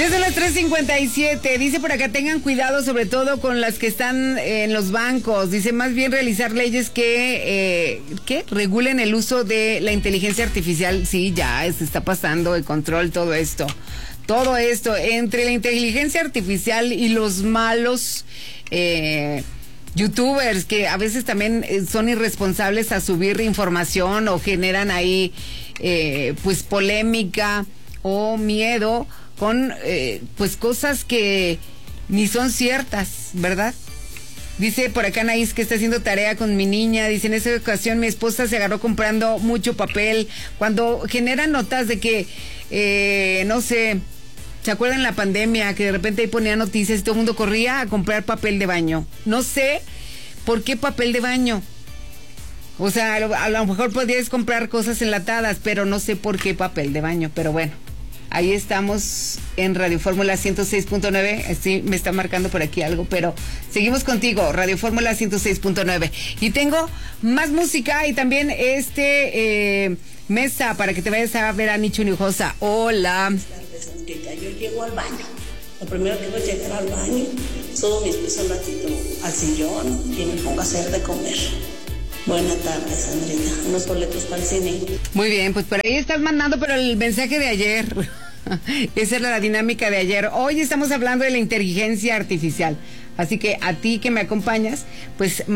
Ya son las 3:57. Dice por acá, tengan cuidado sobre todo con las que están en los bancos. Dice, más bien realizar leyes que regulen el uso de la inteligencia artificial. Sí, ya se está pasando el control, todo esto. Todo esto, entre la inteligencia artificial y los malos youtubers que a veces también son irresponsables a subir información o generan ahí pues polémica o miedo con pues cosas que ni son ciertas, ¿verdad? Dice por acá Anaís que está haciendo tarea con mi niña. Dice, en esa ocasión mi esposa se agarró comprando mucho papel. Cuando generan notas de que, no sé, ¿se acuerdan la pandemia? Que de repente ahí ponía noticias y todo el mundo corría a comprar papel de baño. No sé por qué papel de baño. O sea, a lo mejor podrías comprar cosas enlatadas, pero no sé por qué papel de baño. Pero bueno, ahí estamos en Radio Fórmula 106.9. Sí, me está marcando por aquí algo, pero seguimos contigo, Radio Fórmula 106.9. Y tengo más música y también mesa para que te vayas a ver a Nicho Hinojosa. Hola. Yo llego al baño. Lo primero que voy a llegar al baño, subo mis pies un ratito al sillón y me pongo a hacer de comer. Buenas tardes, Sandrita. Unos boletos para el cine. Muy bien, pues por ahí estás mandando, pero el mensaje de ayer. Esa es la dinámica de ayer. Hoy estamos hablando de la inteligencia artificial. Así que a ti que me acompañas, pues